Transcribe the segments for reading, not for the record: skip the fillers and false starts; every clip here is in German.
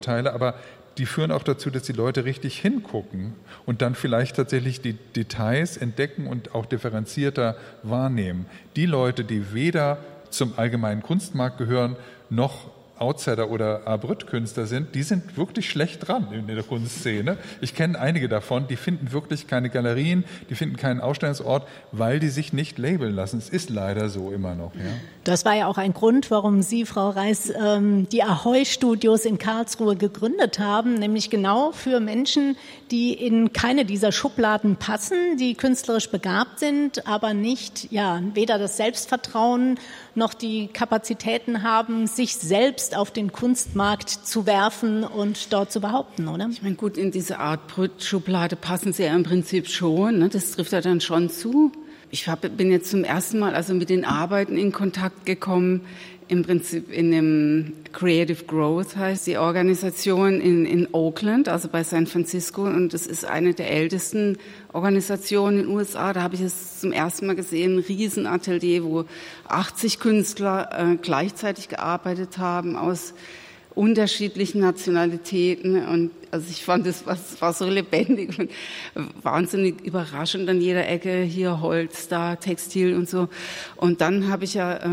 Teile, aber die führen auch dazu, dass die Leute richtig hingucken und dann vielleicht tatsächlich die Details entdecken und auch differenzierter wahrnehmen. Die Leute, die weder zum allgemeinen Kunstmarkt gehören, noch Outsider oder A-Brütt-Künstler sind, die sind wirklich schlecht dran in der Kunstszene. Ich kenne einige davon, die finden wirklich keine Galerien, die finden keinen Ausstellungsort, weil die sich nicht labeln lassen. Es ist leider so immer noch. Ja. Das war ja auch ein Grund, warum Sie, Frau Reiß, die Ahoy-Studios in Karlsruhe gegründet haben, nämlich genau für Menschen, die in keine dieser Schubladen passen, die künstlerisch begabt sind, aber nicht, weder das Selbstvertrauen noch die Kapazitäten haben, sich selbst auf den Kunstmarkt zu werfen und dort zu behaupten, oder? Ich meine, gut, in diese Art Schublade passen sie ja im Prinzip schon, ne? Das trifft ja dann schon zu. Ich bin jetzt zum ersten Mal also mit den Arbeiten in Kontakt gekommen, im Prinzip in dem Creative Growth heißt die Organisation in Oakland, also bei San Francisco, und das ist eine der ältesten Organisationen in den USA. Da habe ich es zum ersten Mal gesehen, ein Riesenatelier, wo 80 Künstler gleichzeitig gearbeitet haben aus unterschiedlichen Nationalitäten, und also ich fand das war so lebendig und wahnsinnig überraschend an jeder Ecke, hier Holz, da Textil und so. Und dann habe ich ja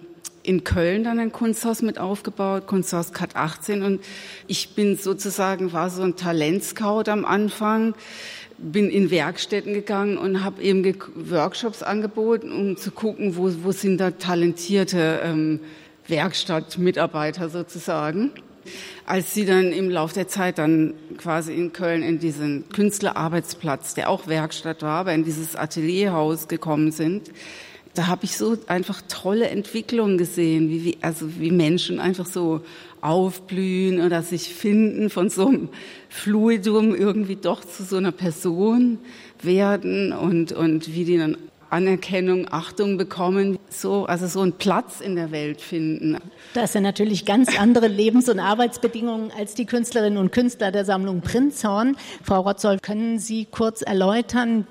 in Köln dann ein Kunsthaus mit aufgebaut, Kunsthaus Cat 18, und ich bin sozusagen, war so ein Talentscout am Anfang, bin in Werkstätten gegangen und habe eben Workshops angeboten, um zu gucken, wo sind da talentierte Werkstattmitarbeiter sozusagen. Als sie dann im Laufe der Zeit dann quasi in Köln in diesen Künstlerarbeitsplatz, der auch Werkstatt war, aber in dieses Atelierhaus gekommen sind, da habe ich so einfach tolle Entwicklungen gesehen, wie Menschen einfach so aufblühen oder sich finden, von so einem Fluidum irgendwie doch zu so einer Person werden und wie die dann Anerkennung, Achtung bekommen, so einen Platz in der Welt finden. Das sind natürlich ganz andere Lebens- und Arbeitsbedingungen als die Künstlerinnen und Künstler der Sammlung Prinzhorn. Frau Rotzoll, können Sie kurz erläutern,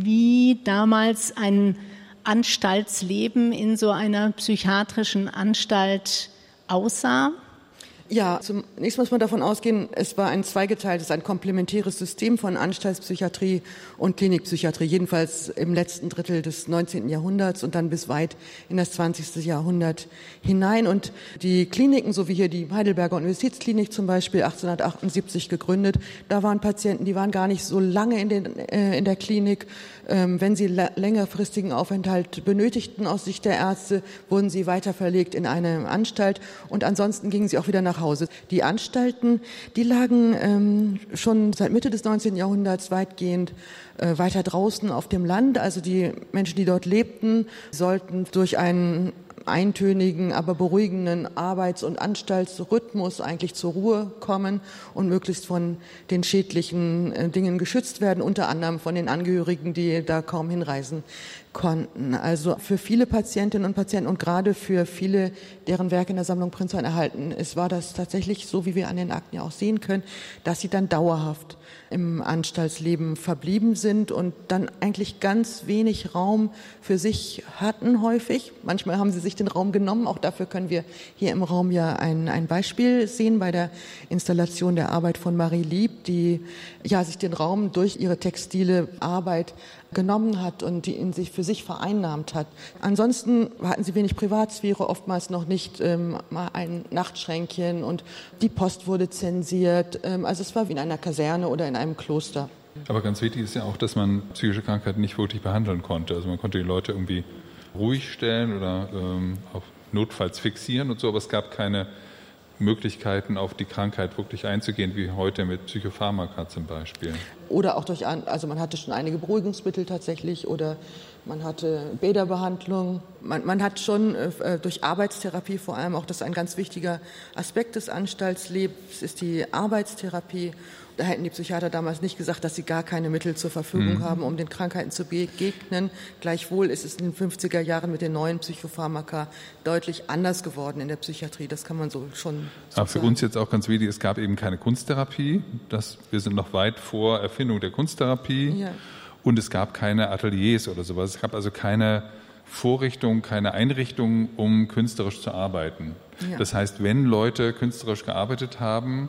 wie damals ein Anstaltsleben in so einer psychiatrischen Anstalt aussah? Ja, zunächst muss man davon ausgehen, es war ein zweigeteiltes, ein komplementäres System von Anstaltspsychiatrie und Klinikpsychiatrie, jedenfalls im letzten Drittel des 19. Jahrhunderts und dann bis weit in das 20. Jahrhundert hinein. Und die Kliniken, so wie hier die Heidelberger Universitätsklinik zum Beispiel, 1878 gegründet, da waren Patienten, die waren gar nicht so lange in der Klinik. Wenn sie längerfristigen Aufenthalt benötigten aus Sicht der Ärzte, wurden sie weiter verlegt in eine Anstalt und ansonsten gingen sie auch wieder nach Hause. Die Anstalten, die lagen schon seit Mitte des 19. Jahrhunderts weitgehend weiter draußen auf dem Land. Also die Menschen, die dort lebten, sollten durch einen eintönigen, aber beruhigenden Arbeits- und Anstaltsrhythmus eigentlich zur Ruhe kommen und möglichst von den schädlichen Dingen geschützt werden, unter anderem von den Angehörigen, die da kaum hinreisen konnten. Also für viele Patientinnen und Patienten und gerade für viele, deren Werke in der Sammlung Prinzhorn erhalten ist, war das tatsächlich so, wie wir an den Akten ja auch sehen können, dass sie dann dauerhaft im Anstaltsleben verblieben sind und dann eigentlich ganz wenig Raum für sich hatten häufig. Manchmal haben sie sich den Raum genommen. Auch dafür können wir hier im Raum ja ein Beispiel sehen bei der Installation der Arbeit von Marie Lieb, die ja sich den Raum durch ihre textile Arbeit genommen hat und die in sich für sich vereinnahmt hat. Ansonsten hatten sie wenig Privatsphäre, oftmals noch nicht mal ein Nachtschränkchen und die Post wurde zensiert. Also es war wie in einer Kaserne oder in einem Kloster. Aber ganz wichtig ist ja auch, dass man psychische Krankheiten nicht wirklich behandeln konnte. Also man konnte die Leute irgendwie ruhig stellen oder auch notfalls fixieren und so, aber es gab keine Möglichkeiten, auf die Krankheit wirklich einzugehen, wie heute mit Psychopharmaka zum Beispiel. Oder auch also man hatte schon einige Beruhigungsmittel tatsächlich oder man hatte Bäderbehandlung. Man hat schon durch Arbeitstherapie vor allem, auch das ist ein ganz wichtiger Aspekt des Anstaltslebens, ist die Arbeitstherapie. Da hätten die Psychiater damals nicht gesagt, dass sie gar keine Mittel zur Verfügung haben, um den Krankheiten zu begegnen. Gleichwohl ist es in den 50er Jahren mit den neuen Psychopharmaka deutlich anders geworden in der Psychiatrie. Das kann man so schon so Aber für sagen. uns jetzt auch ganz wichtig, es gab eben keine Kunsttherapie. Wir sind noch weit vor Erfindung der Kunsttherapie. Ja. Und es gab keine Ateliers oder sowas. Es gab also keine Vorrichtung, keine Einrichtung, um künstlerisch zu arbeiten. Ja. Das heißt, wenn Leute künstlerisch gearbeitet haben,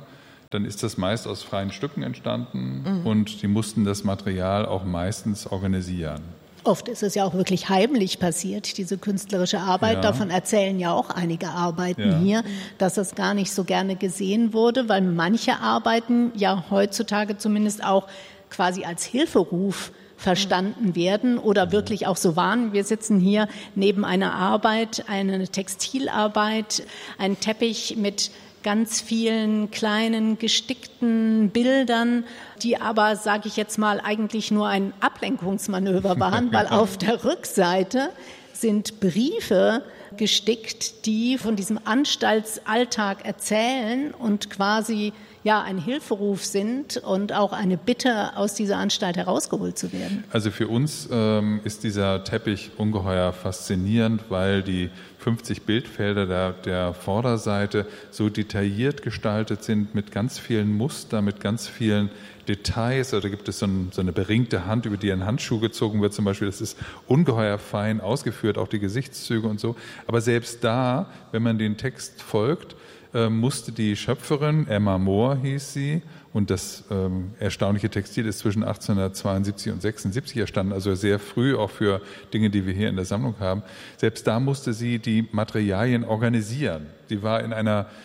dann ist das meist aus freien Stücken entstanden und die mussten das Material auch meistens organisieren. Oft ist es ja auch wirklich heimlich passiert, diese künstlerische Arbeit. Ja. Davon erzählen ja auch einige Arbeiten hier, dass das gar nicht so gerne gesehen wurde, weil manche Arbeiten ja heutzutage zumindest auch quasi als Hilferuf verstanden werden oder wirklich auch so waren. Wir sitzen hier neben einer Arbeit, eine Textilarbeit, ein Teppich mit ganz vielen kleinen gestickten Bildern, die aber, sage ich jetzt mal, eigentlich nur ein Ablenkungsmanöver waren, weil auf der Rückseite sind Briefe gestickt, die von diesem Anstaltsalltag erzählen und quasi ein Hilferuf sind und auch eine Bitte, aus dieser Anstalt herausgeholt zu werden. Also für uns ist dieser Teppich ungeheuer faszinierend, weil die 50 Bildfelder der Vorderseite so detailliert gestaltet sind mit ganz vielen Mustern, mit ganz vielen Details. Oder gibt es so eine beringte Hand, über die ein Handschuh gezogen wird zum Beispiel. Das ist ungeheuer fein ausgeführt, auch die Gesichtszüge und so. Aber selbst da, wenn man den Text folgt, musste die Schöpferin, Emma Moore hieß sie, und das erstaunliche Textil ist zwischen 1872 und 76 entstanden, also sehr früh auch für Dinge, die wir hier in der Sammlung haben. Selbst da musste sie die Materialien organisieren. Sie war in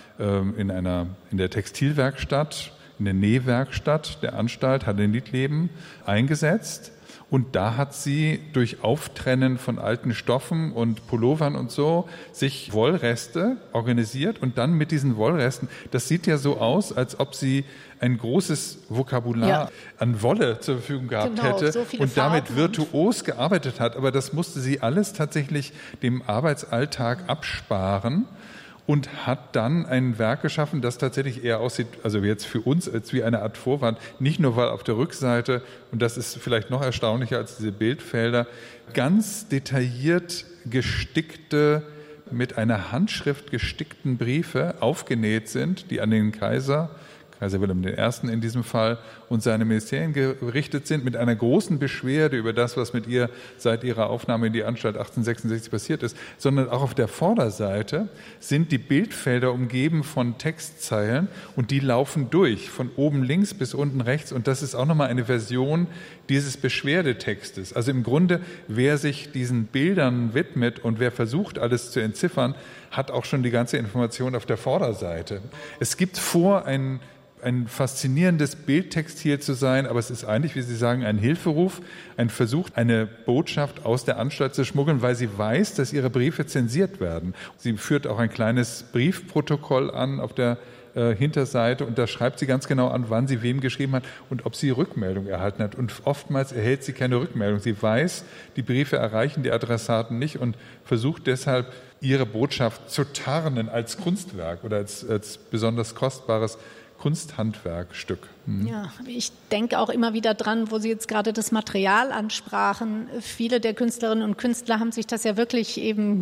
der Textilwerkstatt, in der Nähwerkstatt der Anstalt Haddenlietleben eingesetzt. Und da hat sie durch Auftrennen von alten Stoffen und Pullovern und so sich Wollreste organisiert und dann mit diesen Wollresten, das sieht ja so aus, als ob sie ein großes Vokabular an Wolle zur Verfügung gehabt hätte so und damit virtuos gearbeitet hat. Aber das musste sie alles tatsächlich dem Arbeitsalltag absparen. Und hat dann ein Werk geschaffen, das tatsächlich eher aussieht, also jetzt für uns, als wie eine Art Vorwand, nicht nur weil auf der Rückseite, und das ist vielleicht noch erstaunlicher als diese Bildfelder, ganz detailliert gestickte, mit einer Handschrift gestickten Briefe aufgenäht sind, die an den Kaiser Wilhelm I. in diesem Fall, und seine Ministerien gerichtet sind, mit einer großen Beschwerde über das, was mit ihr seit ihrer Aufnahme in die Anstalt 1866 passiert ist, sondern auch auf der Vorderseite sind die Bildfelder umgeben von Textzeilen und die laufen durch, von oben links bis unten rechts, und das ist auch nochmal eine Version dieses Beschwerdetextes. Also im Grunde, wer sich diesen Bildern widmet und wer versucht, alles zu entziffern, hat auch schon die ganze Information auf der Vorderseite. Es gibt ein faszinierendes Bildtextil zu sein, aber es ist eigentlich, wie Sie sagen, ein Hilferuf, ein Versuch, eine Botschaft aus der Anstalt zu schmuggeln, weil sie weiß, dass ihre Briefe zensiert werden. Sie führt auch ein kleines Briefprotokoll an auf der Hinterseite und da schreibt sie ganz genau an, wann sie wem geschrieben hat und ob sie Rückmeldung erhalten hat. Und oftmals erhält sie keine Rückmeldung. Sie weiß, die Briefe erreichen die Adressaten nicht und versucht deshalb, ihre Botschaft zu tarnen als Kunstwerk oder als besonders kostbares Kunsthandwerkstück. Ja, ich denke auch immer wieder dran, wo Sie jetzt gerade das Material ansprachen. Viele der Künstlerinnen und Künstler haben sich das ja wirklich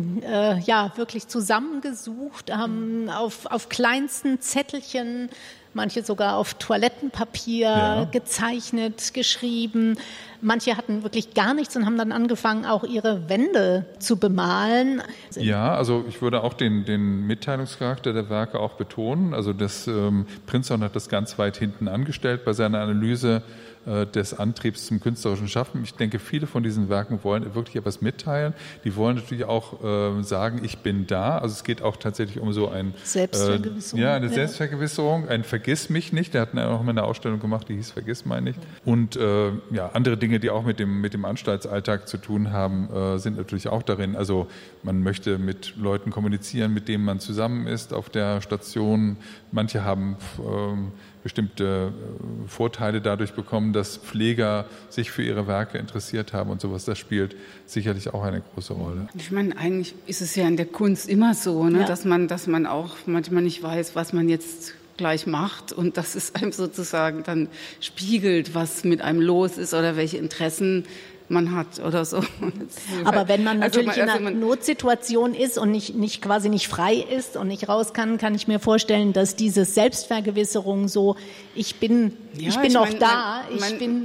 wirklich zusammengesucht, haben auf kleinsten Zettelchen, manche sogar auf Toilettenpapier gezeichnet, geschrieben. Manche hatten wirklich gar nichts und haben dann angefangen, auch ihre Wände zu bemalen. Ja, also ich würde auch den Mitteilungscharakter der Werke auch betonen. Also Prinzhorn hat das ganz weit hinten angestellt bei seiner Analyse des Antriebs zum künstlerischen Schaffen. Ich denke, viele von diesen Werken wollen wirklich etwas mitteilen. Die wollen natürlich auch sagen, ich bin da. Also es geht auch tatsächlich um so ein Selbstvergewisserung. Eine Selbstvergewisserung, ein Vergiss mich nicht. Der hat auch mal eine Ausstellung gemacht, die hieß Vergiss mich nicht. Und andere Dinge, die auch mit dem Anstaltsalltag zu tun haben, sind natürlich auch darin. Also man möchte mit Leuten kommunizieren, mit denen man zusammen ist auf der Station. Manche haben bestimmte Vorteile dadurch bekommen, dass Pfleger sich für ihre Werke interessiert haben und sowas. Das spielt sicherlich auch eine große Rolle. Ich meine, eigentlich ist es ja in der Kunst immer so, ne? Dass man auch manchmal nicht weiß, was man jetzt gleich macht und dass es einem sozusagen dann spiegelt, was mit einem los ist oder welche Interessen man hat oder so. Aber wenn man natürlich in einer Notsituation ist und quasi nicht frei ist und nicht raus kann ich mir vorstellen, dass diese Selbstvergewisserung so, ich bin noch da.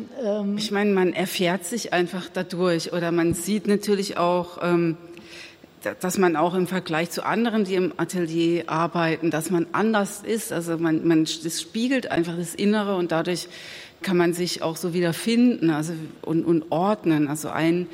Ich meine, man erfährt sich einfach dadurch oder man sieht natürlich auch, dass man auch im Vergleich zu anderen, die im Atelier arbeiten, dass man anders ist. Also das spiegelt einfach das Innere und dadurch kann man sich auch so wiederfinden, also und ordnen. Also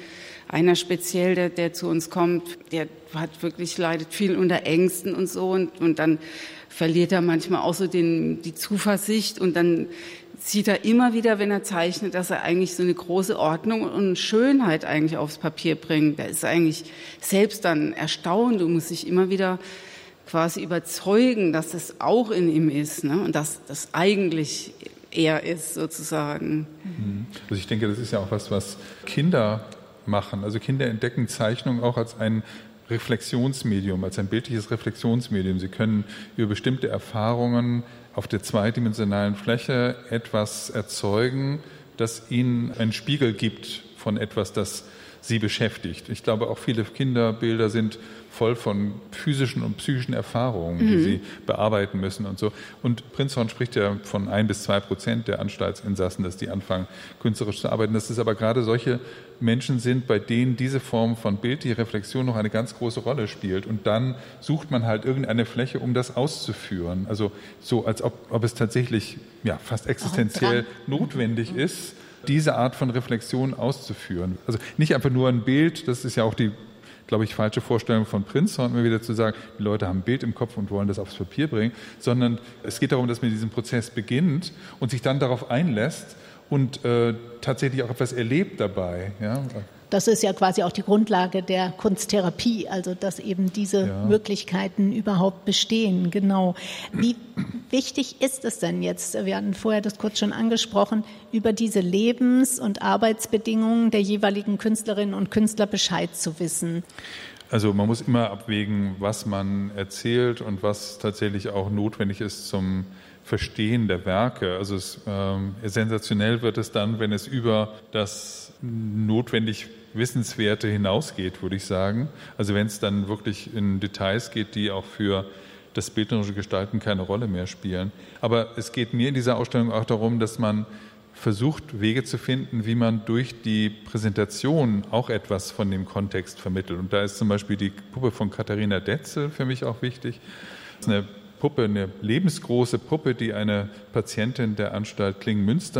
einer speziell, der zu uns kommt, der leidet viel unter Ängsten und so und dann verliert er manchmal auch so die Zuversicht und dann sieht er immer wieder, wenn er zeichnet, dass er eigentlich so eine große Ordnung und Schönheit eigentlich aufs Papier bringt. Er ist eigentlich selbst dann erstaunt und muss sich immer wieder quasi überzeugen, dass das auch in ihm ist, ne? Und dass das eigentlich er ist sozusagen. Also ich denke, das ist ja auch was Kinder machen. Also Kinder entdecken Zeichnung auch als ein Reflexionsmedium, als ein bildliches Reflexionsmedium. Sie können über bestimmte Erfahrungen auf der zweidimensionalen Fläche etwas erzeugen, das ihnen einen Spiegel gibt von etwas, das sie beschäftigt. Ich glaube, auch viele Kinderbilder sind voll von physischen und psychischen Erfahrungen, die sie bearbeiten müssen und so. Und Prinzhorn spricht ja von 1-2% der Anstaltsinsassen, dass die anfangen, künstlerisch zu arbeiten. Dass es aber gerade solche Menschen sind, bei denen diese Form von bildlicher Reflexion noch eine ganz große Rolle spielt. Und dann sucht man halt irgendeine Fläche, um das auszuführen. Also so, als ob es tatsächlich fast existenziell notwendig ist, diese Art von Reflexion auszuführen. Also nicht einfach nur ein Bild, das ist ja auch die, glaube ich, falsche Vorstellung von Prinzhorn, immer wieder zu sagen, die Leute haben ein Bild im Kopf und wollen das aufs Papier bringen, sondern es geht darum, dass man diesen Prozess beginnt und sich dann darauf einlässt und tatsächlich auch etwas erlebt dabei. Ja? Das ist ja quasi auch die Grundlage der Kunsttherapie, also dass eben diese Möglichkeiten überhaupt bestehen. Genau. Wie wichtig ist es denn jetzt, wir hatten vorher das kurz schon angesprochen, über diese Lebens- und Arbeitsbedingungen der jeweiligen Künstlerinnen und Künstler Bescheid zu wissen? Also man muss immer abwägen, was man erzählt und was tatsächlich auch notwendig ist zum Verstehen der Werke. Also sensationell wird es dann, wenn es über das notwendig Wissenswerte hinausgeht, würde ich sagen. Also wenn es dann wirklich in Details geht, die auch für das bildnerische Gestalten keine Rolle mehr spielen. Aber es geht mir in dieser Ausstellung auch darum, dass man versucht, Wege zu finden, wie man durch die Präsentation auch etwas von dem Kontext vermittelt. Und da ist zum Beispiel die Puppe von Katharina Detzel für mich auch wichtig. Das ist eine Puppe, eine lebensgroße Puppe, die eine Patientin der Anstalt Klingen-Münster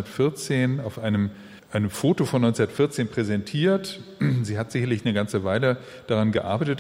1914 auf einem Foto von 1914 präsentiert. Sie hat sicherlich eine ganze Weile daran gearbeitet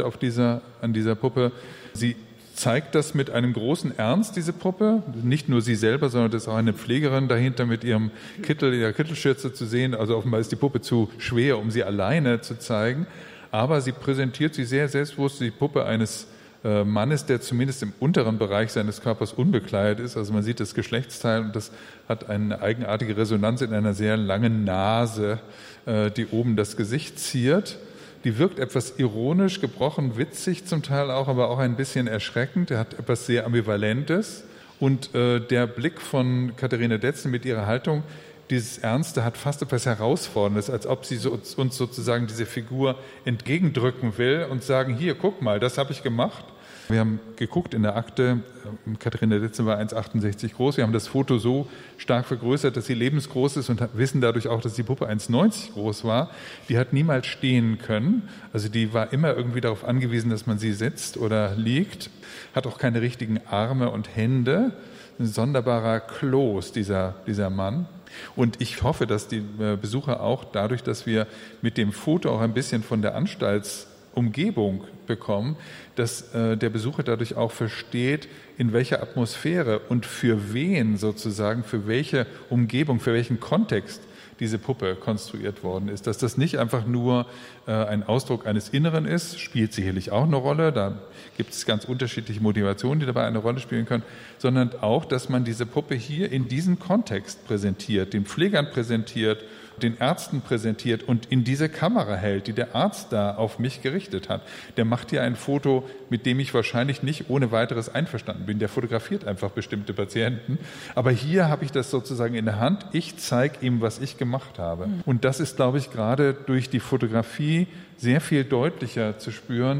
an dieser Puppe. Sie zeigt das mit einem großen Ernst, diese Puppe. Nicht nur sie selber, sondern das ist auch eine Pflegerin dahinter mit ihrem Kittel, ihrer Kittelschürze zu sehen. Also offenbar ist die Puppe zu schwer, um sie alleine zu zeigen. Aber sie präsentiert sie sehr selbstbewusst, die Puppe eines Mannes, der zumindest im unteren Bereich seines Körpers unbekleidet ist. Also man sieht das Geschlechtsteil und das hat eine eigenartige Resonanz in einer sehr langen Nase, die oben das Gesicht ziert. Die wirkt etwas ironisch, gebrochen, witzig zum Teil auch, aber auch ein bisschen erschreckend. Er hat etwas sehr Ambivalentes. Und der Blick von Katharina Detzel mit ihrer Haltung, dieses Ernste, hat fast etwas Herausforderndes, als ob sie uns sozusagen diese Figur entgegendrücken will und sagen, hier, guck mal, das habe ich gemacht. Wir haben geguckt in der Akte, Katharina Detzel war 1,68 groß, wir haben das Foto so stark vergrößert, dass sie lebensgroß ist und wissen dadurch auch, dass die Puppe 1,90 groß war. Die hat niemals stehen können, also die war immer irgendwie darauf angewiesen, dass man sie sitzt oder liegt, hat auch keine richtigen Arme und Hände. Ein sonderbarer Kloß, dieser Mann. Und ich hoffe, dass die Besucher auch dadurch, dass wir mit dem Foto auch ein bisschen von der Anstaltsumgebung bekommen, dass der Besucher dadurch auch versteht, in welcher Atmosphäre und für wen sozusagen, für welche Umgebung, für welchen Kontext diese Puppe konstruiert worden ist. Dass das nicht einfach nur ein Ausdruck eines Inneren ist, spielt sicherlich auch eine Rolle. Da gibt es ganz unterschiedliche Motivationen, die dabei eine Rolle spielen können, sondern auch, dass man diese Puppe hier in diesem Kontext präsentiert, den Pflegern präsentiert, den Ärzten präsentiert und in diese Kamera hält, die der Arzt da auf mich gerichtet hat. Der macht hier ein Foto, mit dem ich wahrscheinlich nicht ohne weiteres einverstanden bin. Der fotografiert einfach bestimmte Patienten. Aber hier habe ich das sozusagen in der Hand. Ich zeige ihm, was ich gemacht habe. Und das ist, glaube ich, gerade durch die Fotografie sehr viel deutlicher zu spüren,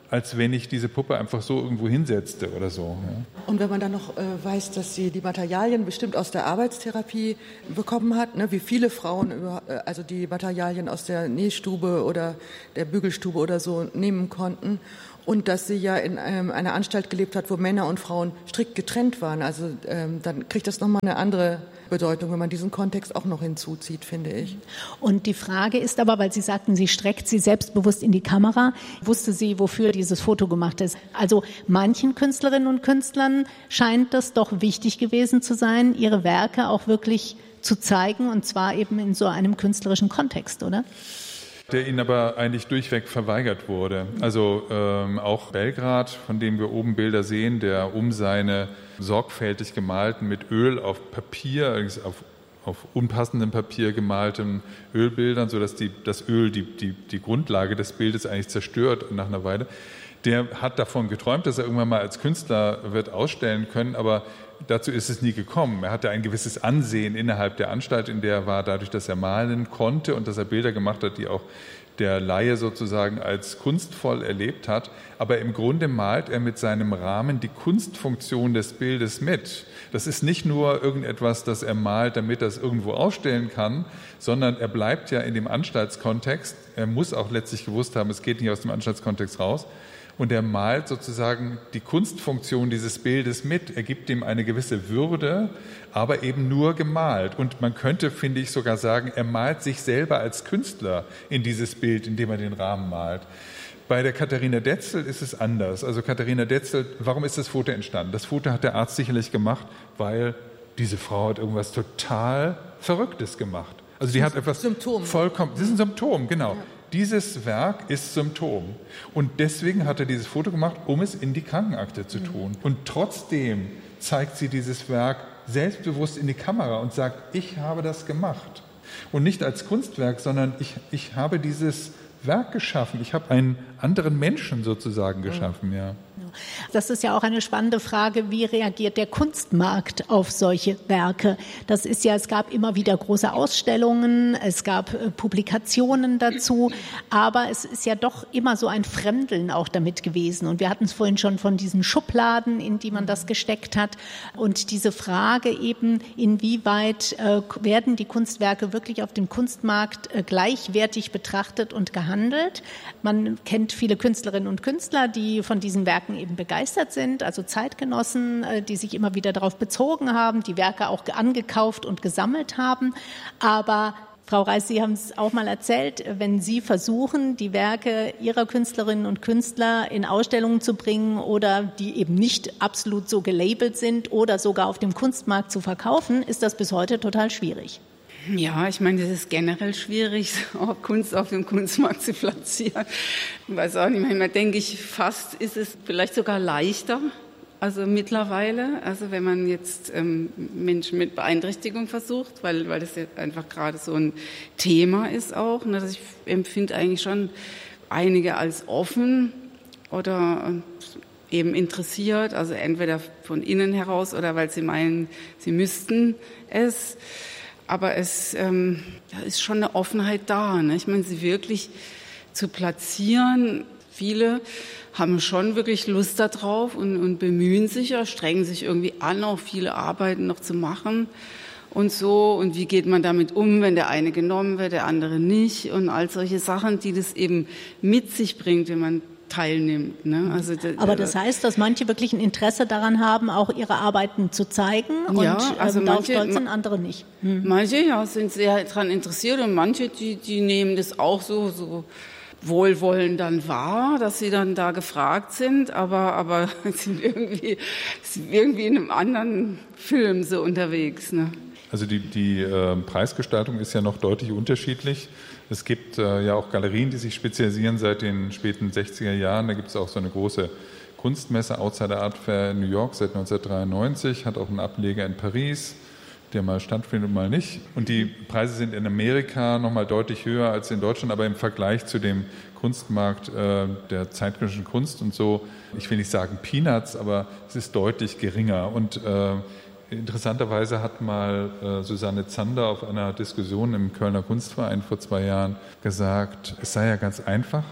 als wenn ich diese Puppe einfach so irgendwo hinsetzte oder so. Ja. Und wenn man dann noch weiß, dass sie die Materialien bestimmt aus der Arbeitstherapie bekommen hat, ne, wie viele Frauen also die Materialien aus der Nähstube oder der Bügelstube oder so nehmen konnten, und dass sie ja in einer Anstalt gelebt hat, wo Männer und Frauen strikt getrennt waren. Also dann kriegt das nochmal eine andere Bedeutung, wenn man diesen Kontext auch noch hinzuzieht, finde ich. Und die Frage ist aber, weil Sie sagten, sie streckt sie selbstbewusst in die Kamera, wusste sie, wofür dieses Foto gemacht ist. Also manchen Künstlerinnen und Künstlern scheint das doch wichtig gewesen zu sein, ihre Werke auch wirklich zu zeigen, und zwar eben in so einem künstlerischen Kontext, oder? Der ihnen aber eigentlich durchweg verweigert wurde. Also auch Belgrad, von dem wir oben Bilder sehen, der um seine sorgfältig gemalten, mit Öl auf Papier, auf unpassendem Papier gemalten Ölbildern, sodass das Öl die Grundlage des Bildes eigentlich zerstört nach einer Weile. Der hat davon geträumt, dass er irgendwann mal als Künstler wird ausstellen können, aber dazu ist es nie gekommen. Er hatte ein gewisses Ansehen innerhalb der Anstalt, in der er war, dadurch, dass er malen konnte und dass er Bilder gemacht hat, die auch der Laie sozusagen als kunstvoll erlebt hat. Aber im Grunde malt er mit seinem Rahmen die Kunstfunktion des Bildes mit. Das ist nicht nur irgendetwas, das er malt, damit er es irgendwo ausstellen kann, sondern er bleibt ja in dem Anstaltskontext. Er muss auch letztlich gewusst haben, es geht nicht aus dem Anstaltskontext raus. Und er malt sozusagen die Kunstfunktion dieses Bildes mit. Er gibt ihm eine gewisse Würde, aber eben nur gemalt. Und man könnte, finde ich, sogar sagen, er malt sich selber als Künstler in dieses Bild, indem er den Rahmen malt. Bei der Katharina Detzel ist es anders. Also Katharina Detzel, warum ist das Foto entstanden? Das Foto hat der Arzt sicherlich gemacht, weil diese Frau hat irgendwas total Verrücktes gemacht. Also die hat etwas vollkommen, das ist ein Symptom, genau. Ja. Dieses Werk ist Symptom. Und deswegen hat er dieses Foto gemacht, um es in die Krankenakte zu tun. Und trotzdem zeigt sie dieses Werk selbstbewusst in die Kamera und sagt, ich habe das gemacht. Und nicht als Kunstwerk, sondern ich habe dieses Werk geschaffen. Ich habe einen anderen Menschen sozusagen geschaffen, ja. Das ist ja auch eine spannende Frage, wie reagiert der Kunstmarkt auf solche Werke? Das ist ja, es gab immer wieder große Ausstellungen, es gab Publikationen dazu, aber es ist ja doch immer so ein Fremdeln auch damit gewesen. Und wir hatten es vorhin schon von diesen Schubladen, in die man das gesteckt hat. Und diese Frage eben, inwieweit werden die Kunstwerke wirklich auf dem Kunstmarkt gleichwertig betrachtet und gehandelt? Man kennt viele Künstlerinnen und Künstler, die von diesen Werken eben begeistert sind, also Zeitgenossen, die sich immer wieder darauf bezogen haben, die Werke auch angekauft und gesammelt haben. Aber Frau Reiß, Sie haben es auch mal erzählt, wenn Sie versuchen, die Werke Ihrer Künstlerinnen und Künstler in Ausstellungen zu bringen oder die eben nicht absolut so gelabelt sind oder sogar auf dem Kunstmarkt zu verkaufen, ist das bis heute total schwierig. Ja, ich meine, das ist generell schwierig, auch Kunst auf dem Kunstmarkt zu platzieren. Ich weiß auch nicht, manchmal denke ich, fast ist es vielleicht sogar leichter, also mittlerweile, also wenn man jetzt Menschen mit Beeinträchtigung versucht, weil das ja einfach gerade so ein Thema ist auch. Ne, ich empfinde eigentlich schon einige als offen oder eben interessiert, also entweder von innen heraus oder weil sie meinen, sie müssten es. Aber es ist schon eine Offenheit da. Ne? Ich meine, sie wirklich zu platzieren. Viele haben schon wirklich Lust darauf und bemühen sich ja, strengen sich irgendwie an, auch viele Arbeiten noch zu machen und so. Und wie geht man damit um, wenn der eine genommen wird, der andere nicht? Und all solche Sachen, die das eben mit sich bringt, wenn man teilnimmt. Ne? Also aber das heißt, dass manche wirklich ein Interesse daran haben, auch ihre Arbeiten zu zeigen und ja, also darauf stolz sind, andere nicht. Manche ja, sind sehr daran interessiert und manche, die nehmen das auch so wohlwollend dann wahr, dass sie dann da gefragt sind, aber sind irgendwie in einem anderen Film so unterwegs. Ne? Also die Preisgestaltung ist ja noch deutlich unterschiedlich. Es gibt ja auch Galerien, die sich spezialisieren seit den späten 60er Jahren. Da gibt es auch so eine große Kunstmesse, Outsider Art Fair in New York seit 1993, hat auch einen Ableger in Paris, der mal stattfindet und mal nicht. Und die Preise sind in Amerika noch mal deutlich höher als in Deutschland, aber im Vergleich zu dem Kunstmarkt der zeitgenössischen Kunst und so, ich will nicht sagen Peanuts, aber es ist deutlich geringer. Und interessanterweise hat mal Susanne Zander auf einer Diskussion im Kölner Kunstverein vor 2 Jahren gesagt, es sei ja ganz einfach,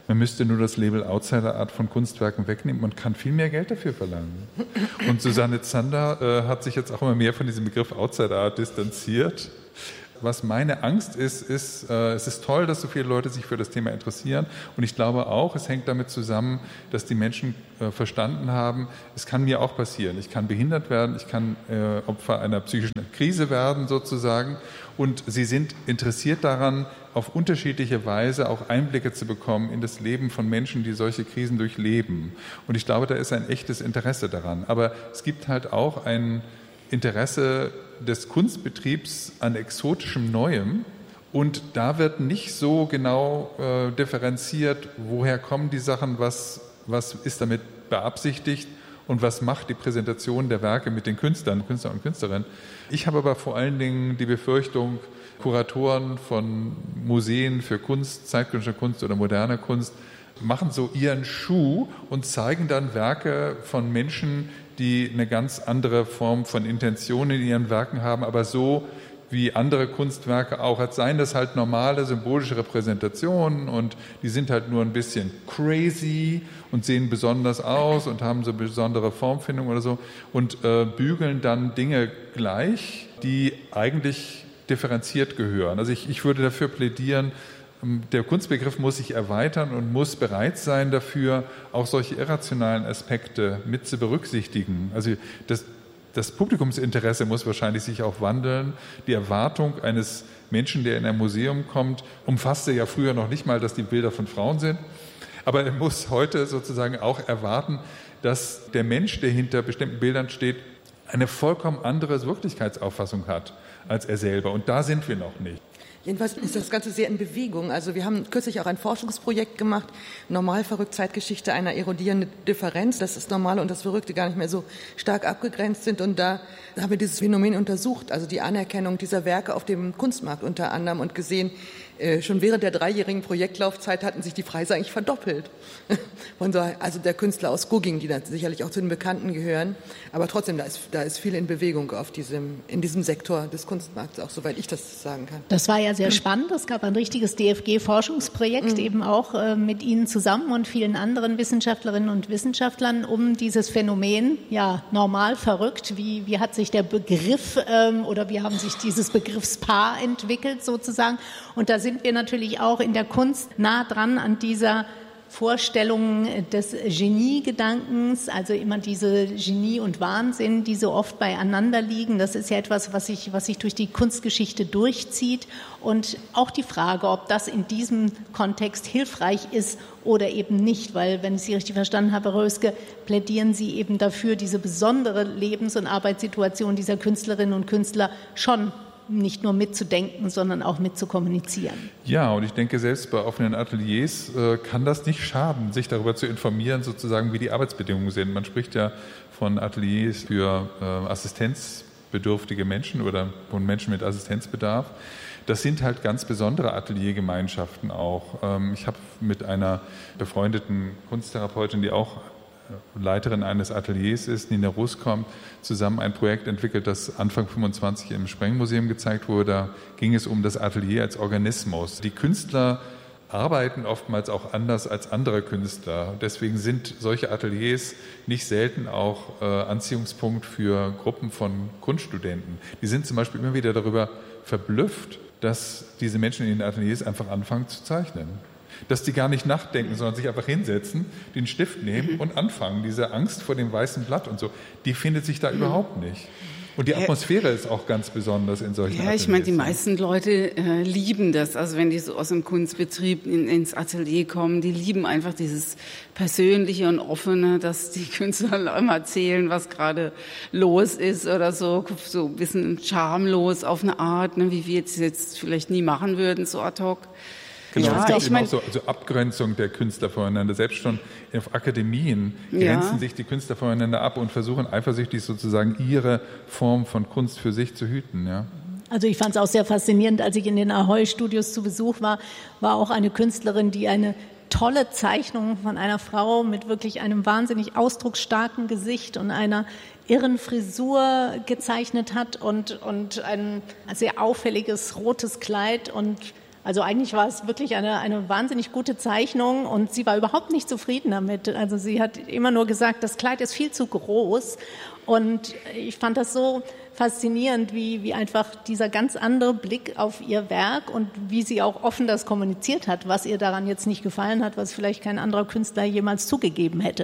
Man müsste nur das Label Outsider Art von Kunstwerken wegnehmen und kann viel mehr Geld dafür verlangen. Und Susanne Zander hat sich jetzt auch immer mehr von diesem Begriff Outsider Art distanziert. Was meine Angst ist, es ist toll, dass so viele Leute sich für das Thema interessieren. Und ich glaube auch, es hängt damit zusammen, dass die Menschen verstanden haben, es kann mir auch passieren. Ich kann behindert werden, ich kann Opfer einer psychischen Krise werden sozusagen. Und sie sind interessiert daran, auf unterschiedliche Weise auch Einblicke zu bekommen in das Leben von Menschen, die solche Krisen durchleben. Und ich glaube, da ist ein echtes Interesse daran. Aber es gibt halt auch ein Interesse des Kunstbetriebs an exotischem Neuem. Und da wird nicht so genau differenziert, woher kommen die Sachen, was ist damit beabsichtigt und was macht die Präsentation der Werke mit den Künstler und Künstlerinnen. Ich habe aber vor allen Dingen die Befürchtung, Kuratoren von Museen für Kunst, zeitgenössische Kunst oder moderne Kunst, machen so ihren Schuh und zeigen dann Werke von Menschen, die eine ganz andere Form von Intention in ihren Werken haben, aber so wie andere Kunstwerke auch, als seien das halt normale symbolische Repräsentationen und die sind halt nur ein bisschen crazy und sehen besonders aus und haben so besondere Formfindung oder so und bügeln dann Dinge gleich, die eigentlich differenziert gehören. Also ich würde dafür plädieren, der Kunstbegriff muss sich erweitern und muss bereit sein dafür, auch solche irrationalen Aspekte mit zu berücksichtigen. Also das Publikumsinteresse muss wahrscheinlich sich auch wandeln. Die Erwartung eines Menschen, der in ein Museum kommt, umfasste ja früher noch nicht mal, dass die Bilder von Frauen sind. Aber er muss heute sozusagen auch erwarten, dass der Mensch, der hinter bestimmten Bildern steht, eine vollkommen andere Wirklichkeitsauffassung hat als er selber. Und da sind wir noch nicht. Jedenfalls ist das Ganze sehr in Bewegung. Also wir haben kürzlich auch ein Forschungsprojekt gemacht, Normalverrückt, Zeitgeschichte einer erodierenden Differenz, dass das Normale und das Verrückte gar nicht mehr so stark abgegrenzt sind. Und da haben wir dieses Phänomen untersucht, also die Anerkennung dieser Werke auf dem Kunstmarkt unter anderem und gesehen, schon während der 3-jährigen Projektlaufzeit hatten sich die Preise eigentlich verdoppelt. Also der Künstler aus Gugging, die dann sicherlich auch zu den Bekannten gehören. Aber trotzdem, da ist viel in Bewegung in diesem Sektor des Kunstmarkts, auch soweit ich das sagen kann. Das war ja sehr spannend. Es gab ein richtiges DFG-Forschungsprojekt, eben auch mit Ihnen zusammen und vielen anderen Wissenschaftlerinnen und Wissenschaftlern, um dieses Phänomen, ja, normal verrückt, wie hat sich der Begriff oder wie haben sich dieses Begriffspaar entwickelt sozusagen. Und da sind wir natürlich auch in der Kunst nah dran an dieser Vorstellung des Geniegedankens, also immer diese Genie und Wahnsinn, die so oft beieinander liegen. Das ist ja etwas, was sich durch die Kunstgeschichte durchzieht. Und auch die Frage, ob das in diesem Kontext hilfreich ist oder eben nicht, weil, wenn ich Sie richtig verstanden habe, Herr Röske, plädieren Sie eben dafür, diese besondere Lebens- und Arbeitssituation dieser Künstlerinnen und Künstler schon nicht nur mitzudenken, sondern auch mitzukommunizieren. Ja, und ich denke, selbst bei offenen Ateliers kann das nicht schaden, sich darüber zu informieren, sozusagen, wie die Arbeitsbedingungen sind. Man spricht ja von Ateliers für assistenzbedürftige Menschen oder von Menschen mit Assistenzbedarf. Das sind halt ganz besondere Ateliergemeinschaften auch. Ich habe mit einer befreundeten Kunsttherapeutin, die auch Leiterin eines Ateliers ist, Nina Ruskom, zusammen ein Projekt entwickelt, das Anfang 25 im Sprengmuseum gezeigt wurde. Da ging es um das Atelier als Organismus. Die Künstler arbeiten oftmals auch anders als andere Künstler. Deswegen sind solche Ateliers nicht selten auch Anziehungspunkt für Gruppen von Kunststudenten. Die sind zum Beispiel immer wieder darüber verblüfft, dass diese Menschen in den Ateliers einfach anfangen zu zeichnen. Dass die gar nicht nachdenken, sondern sich einfach hinsetzen, den Stift nehmen und anfangen. Diese Angst vor dem weißen Blatt und so, die findet sich da überhaupt nicht. Und die Atmosphäre ist auch ganz besonders in solchen Ateliers. Ja, ich meine, die meisten Leute lieben das. Also wenn die so aus dem Kunstbetrieb ins Atelier kommen, die lieben einfach dieses Persönliche und Offene, dass die Künstler immer erzählen, was gerade los ist oder so ein bisschen schamlos auf eine Art, ne, wie wir jetzt vielleicht nie machen würden, so ad hoc. Genau, ja, es gibt auch so Abgrenzung der Künstler voneinander. Selbst schon auf Akademien grenzen sich die Künstler voneinander ab und versuchen eifersüchtig sozusagen ihre Form von Kunst für sich zu hüten. Ja. Also ich fand es auch sehr faszinierend, als ich in den Ahoy-Studios zu Besuch war auch eine Künstlerin, die eine tolle Zeichnung von einer Frau mit wirklich einem wahnsinnig ausdrucksstarken Gesicht und einer irren Frisur gezeichnet hat und ein sehr auffälliges rotes Kleid und Also eigentlich war es wirklich eine wahnsinnig gute Zeichnung und sie war überhaupt nicht zufrieden damit. Also sie hat immer nur gesagt, das Kleid ist viel zu groß. Und ich fand das so faszinierend, wie einfach dieser ganz andere Blick auf ihr Werk und wie sie auch offen das kommuniziert hat, was ihr daran jetzt nicht gefallen hat, was vielleicht kein anderer Künstler jemals zugegeben hätte.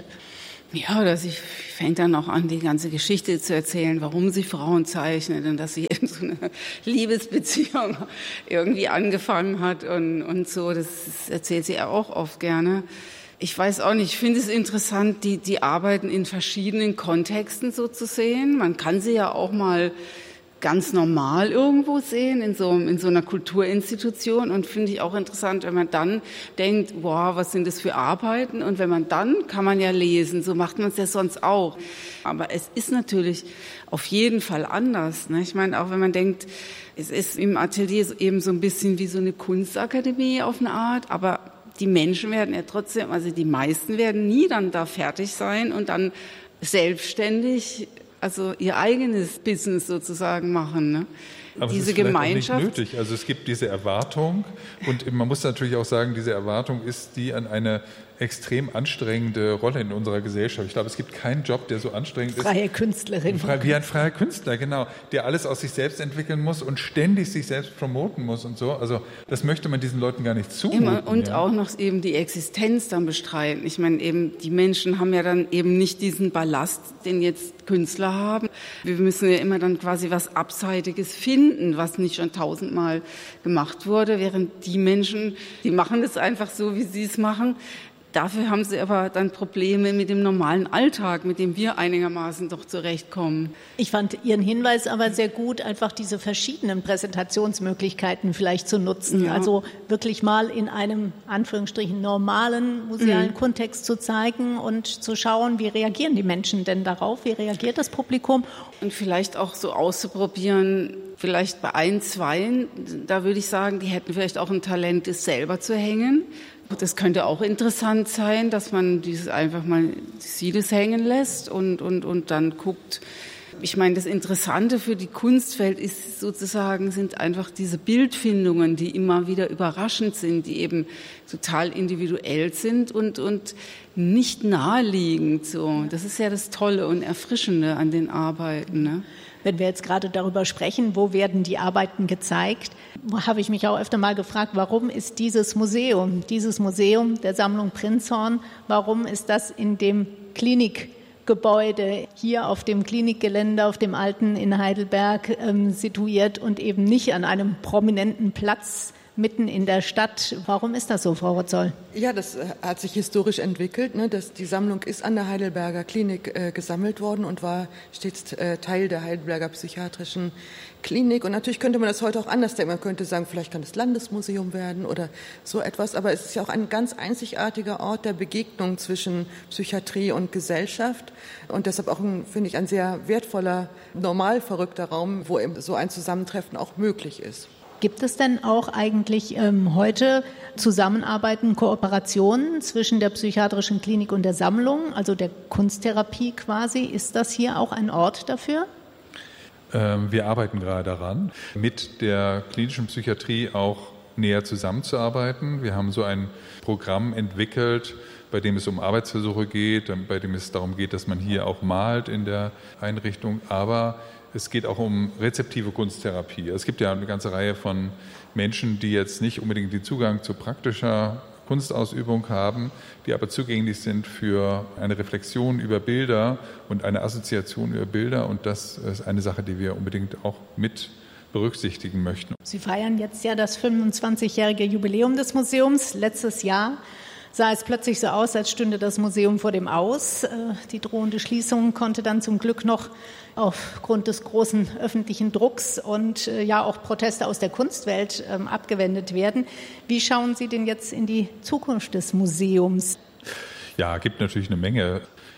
Ja, sie fängt dann auch an, die ganze Geschichte zu erzählen, warum sie Frauen zeichnet und dass sie eben so eine Liebesbeziehung irgendwie angefangen hat und so. Das erzählt sie auch oft gerne. Ich weiß auch nicht, ich finde es interessant, die Arbeiten in verschiedenen Kontexten so zu sehen. Man kann sie ja auch mal ganz normal irgendwo sehen, in so einer Kulturinstitution. Und finde ich auch interessant, wenn man dann denkt, wow, was sind das für Arbeiten? Und wenn man dann, kann man ja lesen, so macht man es ja sonst auch. Aber es ist natürlich auf jeden Fall anders. Ne? Ich meine, auch wenn man denkt, es ist im Atelier eben so ein bisschen wie so eine Kunstakademie auf eine Art, aber die Menschen werden ja trotzdem, also die meisten werden nie dann da fertig sein und dann selbstständig, also ihr eigenes Business sozusagen machen. Ne? Aber diese es ist Gemeinschaft. Auch nicht nötig. Also es gibt diese Erwartung und man muss natürlich auch sagen, diese Erwartung ist die an eine extrem anstrengende Rolle in unserer Gesellschaft. Ich glaube, es gibt keinen Job, der so anstrengend ist. Freie Künstlerin. Wie ein freier Künstler, genau, der alles aus sich selbst entwickeln muss und ständig sich selbst promoten muss und so. Also das möchte man diesen Leuten gar nicht zumuten. Immer. Und auch noch eben die Existenz dann bestreiten. Ich meine, eben die Menschen haben ja dann eben nicht diesen Ballast, den jetzt Künstler haben. Wir müssen ja immer dann quasi was Abseitiges finden, was nicht schon 1000-mal gemacht wurde, während die Menschen, die machen das einfach so, wie sie es machen. Dafür haben sie aber dann Probleme mit dem normalen Alltag, mit dem wir einigermaßen doch zurechtkommen. Ich fand Ihren Hinweis aber sehr gut, einfach diese verschiedenen Präsentationsmöglichkeiten vielleicht zu nutzen. Ja. Also wirklich mal in einem, Anführungsstrichen, normalen musealen Kontext zu zeigen und zu schauen, wie reagieren die Menschen denn darauf, wie reagiert das Publikum. Und vielleicht auch so auszuprobieren, vielleicht bei 1, 2, da würde ich sagen, die hätten vielleicht auch ein Talent, es selber zu hängen. Das könnte auch interessant sein, dass man dieses einfach mal das hängen lässt und dann guckt. Ich meine, das Interessante für die Kunstwelt ist sozusagen, sind einfach diese Bildfindungen, die immer wieder überraschend sind, die eben total individuell sind und nicht naheliegend. So. Das ist ja das Tolle und Erfrischende an den Arbeiten, ne? Wenn wir jetzt gerade darüber sprechen, wo werden die Arbeiten gezeigt, habe ich mich auch öfter mal gefragt, warum ist dieses Museum der Sammlung Prinzhorn, warum ist das in dem Klinikgebäude hier auf dem Klinikgelände, auf dem Alten in Heidelberg situiert und eben nicht an einem prominenten Platz mitten in der Stadt. Warum ist das so, Frau Rotzoll? Ja, das hat sich historisch entwickelt. Ne? Die Sammlung ist an der Heidelberger Klinik gesammelt worden und war stets Teil der Heidelberger Psychiatrischen Klinik. Und natürlich könnte man das heute auch anders denken. Man könnte sagen, vielleicht kann es Landesmuseum werden oder so etwas. Aber es ist ja auch ein ganz einzigartiger Ort der Begegnung zwischen Psychiatrie und Gesellschaft. Und deshalb auch, finde ich, ein sehr wertvoller, normal verrückter Raum, wo eben so ein Zusammentreffen auch möglich ist. Gibt es denn auch eigentlich heute Zusammenarbeiten, Kooperationen zwischen der Psychiatrischen Klinik und der Sammlung, also der Kunsttherapie quasi? Ist das hier auch ein Ort dafür? Wir arbeiten gerade daran, mit der klinischen Psychiatrie auch näher zusammenzuarbeiten. Wir haben so ein Programm entwickelt, bei dem es um Arbeitsversuche geht, bei dem es darum geht, dass man hier auch malt in der Einrichtung, aber es geht auch um rezeptive Kunsttherapie. Es gibt ja eine ganze Reihe von Menschen, die jetzt nicht unbedingt den Zugang zu praktischer Kunstausübung haben, die aber zugänglich sind für eine Reflexion über Bilder und eine Assoziation über Bilder. Und das ist eine Sache, die wir unbedingt auch mit berücksichtigen möchten. Sie feiern jetzt ja das 25-jährige Jubiläum des Museums. Letztes Jahr sah es plötzlich so aus, als stünde das Museum vor dem Aus. Die drohende Schließung konnte dann zum Glück noch aufgrund des großen öffentlichen Drucks und ja auch Proteste aus der Kunstwelt abgewendet werden. Wie schauen Sie denn jetzt in die Zukunft des Museums? Ja, gibt natürlich eine Menge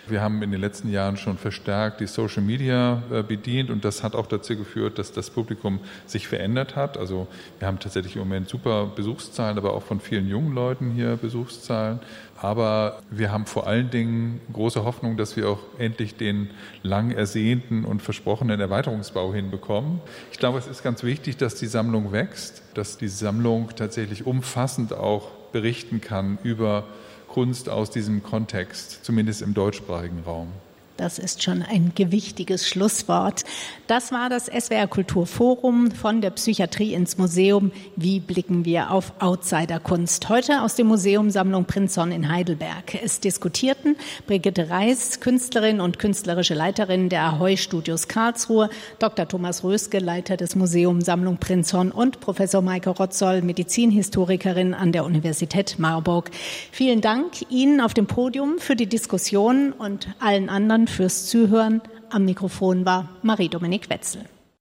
Wir haben in den letzten Jahren schon verstärkt die Social Media bedient und das hat auch dazu geführt, dass das Publikum sich verändert hat. Also wir haben tatsächlich im Moment super Besuchszahlen, aber auch von vielen jungen Leuten hier Besuchszahlen. Aber wir haben vor allen Dingen große Hoffnung, dass wir auch endlich den lang ersehnten und versprochenen Erweiterungsbau hinbekommen. Ich glaube, es ist ganz wichtig, dass die Sammlung wächst, dass die Sammlung tatsächlich umfassend auch berichten kann über Kunst aus diesem Kontext, zumindest im deutschsprachigen Raum. Das ist schon ein gewichtiges Schlusswort. Das war das SWR Kulturforum von der Psychiatrie ins Museum. Wie blicken wir auf Outsiderkunst? Heute aus der Museumssammlung Prinzhorn in Heidelberg. Es diskutierten Brigitte Reiß, Künstlerin und künstlerische Leiterin der Ahoy Studios Karlsruhe, Dr. Thomas Röske, Leiter des Museumssammlung Prinzhorn und Professor Maike Rotzoll, Medizinhistorikerin an der Universität Marburg. Vielen Dank Ihnen auf dem Podium für die Diskussion und allen anderen fürs Zuhören. Am Mikrofon war Marie-Dominique Wetzel.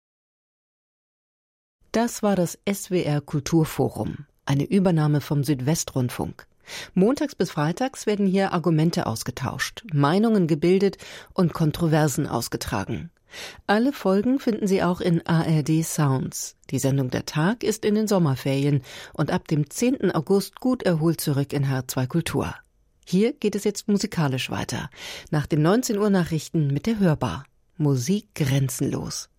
Das war das SWR Kulturforum, eine Übernahme vom Südwestrundfunk. Montags bis freitags werden hier Argumente ausgetauscht, Meinungen gebildet und Kontroversen ausgetragen. Alle Folgen finden Sie auch in ARD Sounds. Die Sendung Der Tag ist in den Sommerferien und ab dem 10. August gut erholt zurück in H2 Kultur. Hier geht es jetzt musikalisch weiter. Nach den 19 Uhr Nachrichten mit der Hörbar. Musik grenzenlos.